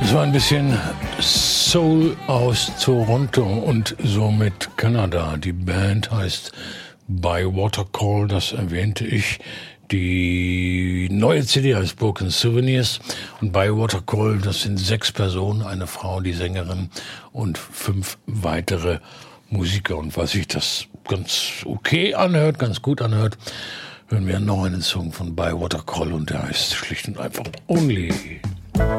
Das war ein bisschen Soul aus Toronto und somit Kanada. Die Band heißt By Watercall, das erwähnte ich. Die neue CD heißt Broken Souvenirs und By Watercall, das sind 6 Personen, eine Frau, die Sängerin und 5 weitere Musiker. Und was sich das ganz okay anhört, ganz gut anhört, hören wir noch einen Song von By Watercall und der heißt schlicht und einfach Only.